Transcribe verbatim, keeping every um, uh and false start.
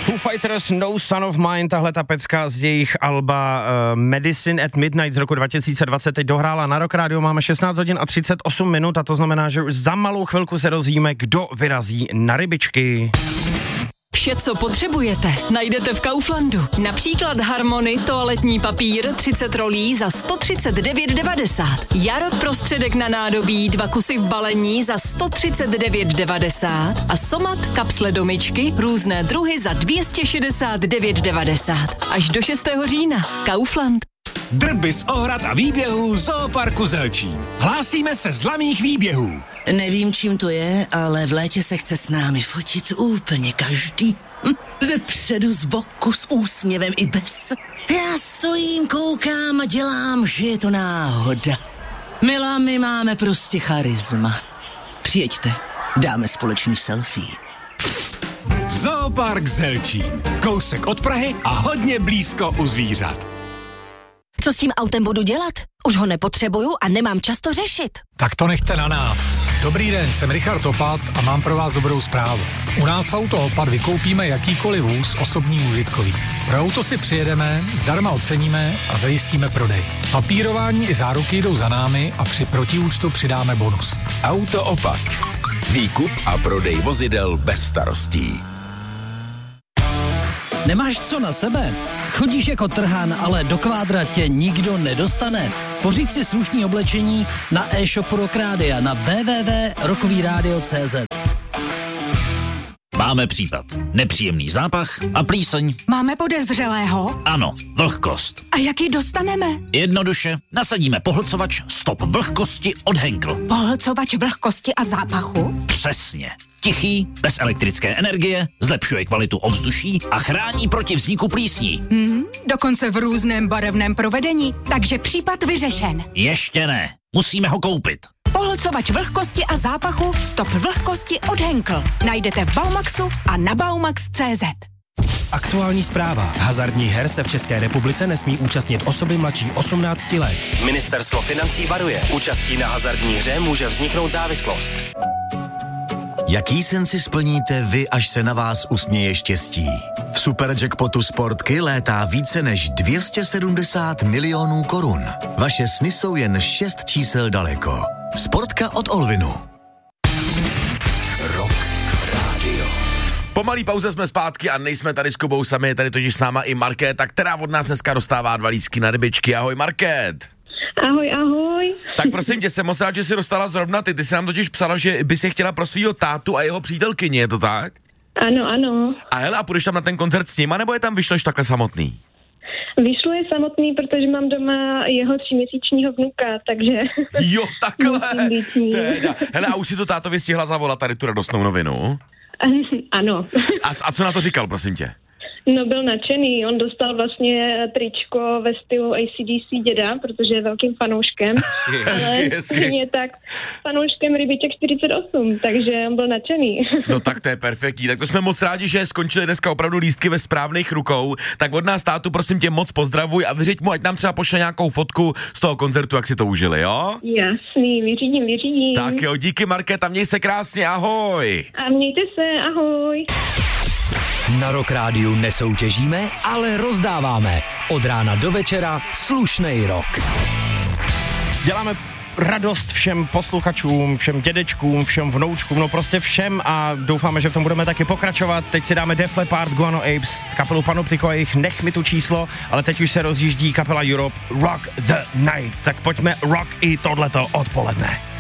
Foo Fighters, No Son of Mine, tahle ta pecka z jejich alba uh, Medicine at Midnight z roku dva tisíce dvacet teď dohrála na Rock Radio. Máme šestnáct hodin a třicet osm minut a to znamená, že už za malou chvilku se dozvíme, kdo vyrazí na rybičky. Vše, co potřebujete, najdete v Kauflandu. Například Harmony, toaletní papír, třicet rolí za sto třicet devět devadesát. Jarok prostředek na nádobí, dva kusy v balení za sto třicet devět devadesát. A Somat kapsle do myčky, různé druhy za dvě stě šedesát devět devadesát. Až do šestého října. Kaufland. Drby z ohrad a výběhů Zooparku Zelčín. Hlásíme se z laných výběhů. Nevím, čím to je, ale v létě se chce s námi fotit úplně každý. Hm, ze předu, z boku, s úsměvem i bez. Já stojím, koukám a dělám, že je to náhoda. Milá, my máme prostě charisma. Přijeďte, dáme společný selfie. Zoopark Zelčín. Kousek od Prahy a hodně blízko u zvířat. Co s tím autem budu dělat? Už ho nepotřebuju a nemám čas to řešit. Tak to nechte na nás. Dobrý den, jsem Richard Opat a mám pro vás dobrou zprávu. U nás v Auto Opat vykoupíme jakýkoliv vůz osobní užitkový. Pro auto si přijedeme, zdarma oceníme a zajistíme prodej. Papírování i záruky jdou za námi a při protiúčtu přidáme bonus. Auto Opat. Výkup a prodej vozidel bez starostí. Nemáš co na sebe? Chodíš jako trhan, ale do kvádra tě nikdo nedostane. Pořiď si slušný oblečení na e-shopu Rock Rádia na w w w tečka rockový rádio tečka c z. Máme případ. Nepříjemný zápach a plíseň. Máme podezřelého? Ano, vlhkost. A jak ji dostaneme? Jednoduše, nasadíme pohlcovač Stop vlhkosti od Henkel. Pohlcovač vlhkosti a zápachu? Přesně. Tichý, bez elektrické energie, zlepšuje kvalitu ovzduší a chrání proti vzniku plísní. Hmm, dokonce v různém barevném provedení, takže případ vyřešen. Ještě ne, musíme ho koupit. Pohlcovač vlhkosti a zápachu Stop vlhkosti od Henkel. Najdete v Baumaxu a na baumax tečka cé zet. Aktuální zpráva. Hazardních her se v České republice nesmí účastnit osoby mladší osmnácti let. Ministerstvo financí varuje. Účastí na hazardní hře může vzniknout závislost. Jaký sen si splníte vy, až se na vás usměje štěstí? V Superjackpotu Sportky létá více než dvě stě sedmdesát milionů korun. Vaše sny jsou jen šest čísel daleko. Sportka od Olvinu. Rock Radio. Po malý pauze jsme zpátky a nejsme tady s Kubou sami, je tady totiž s náma i Markéta, která od nás dneska dostává dva lístky na rybičky. Ahoj Markét. Ahoj, ahoj. Tak prosím tě, jsem moc rád, že jsi dostala zrovna ty. Ty jsi nám totiž psala, že by si chtěla pro svýho tátu a jeho přítelkyni, je to tak? Ano, ano. A hele, a půjdeš tam na ten koncert s nima, nebo je tam vyšleš takhle samotný? Vyšlo je samotný, protože mám doma jeho tříměsíčního vnuka, takže... Jo, takhle. Teda. Hele, a už si to tátovi stihla zavolat tady tu radostnou novinu? Ano. A, a co na to říkal, prosím tě? No, byl nadšený, on dostal vlastně tričko ve stylu A C D C děda, protože je velkým fanouškem. Hezky, hezky, hezky. Ale tak fanouškem Rybiček čtyřicet osm, takže on byl nadšený. No tak to je perfektní, tak to jsme moc rádi, že skončily dneska opravdu lístky ve správných rukou. Tak od nás tátu prosím tě moc pozdravuj a vyřiď mu, ať nám třeba pošle nějakou fotku z toho koncertu, jak si to užili, jo? Jasný, vyřídím, vyřídím. Tak jo, díky Markéta, měj se krásně, ahoj. A mějte se, ahoj. Na Rock Rádiu nesoutěžíme, ale rozdáváme. Od rána do večera slušnej rock. Děláme radost všem posluchačům, všem dědečkům, všem vnoučkům, no prostě všem a doufáme, že v tom budeme taky pokračovat. Teď si dáme Def Leppard, Guano Apes, kapelu Panoptico a jejich Nech mi tu číslo, ale teď už se rozjíždí kapela Europe Rock the Night. Tak pojďme rock i tohleto odpoledne.